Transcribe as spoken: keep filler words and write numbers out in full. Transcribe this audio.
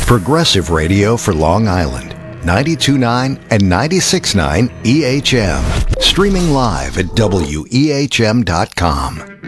Progressive Radio for Long Island, ninety-two point nine and ninety-six point nine E H M. Streaming live at W E H M dot com.